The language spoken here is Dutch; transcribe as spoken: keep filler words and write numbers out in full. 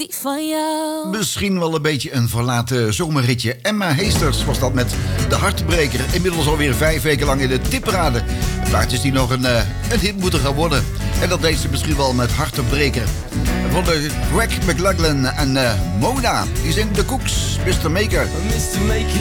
Die van jou. Misschien wel een beetje een verlaten zomerritje. Emma Heesters was dat met de Hartbreker. Inmiddels alweer vijf weken lang in de tipparade. Vaart is die nog een, uh, een hit moeten gaan worden. En dat deed ze misschien wel met Hartbreker. Van de Greg McLachlan en uh, Mona. Die zingt de Cooks, mister Maker. mister Maker.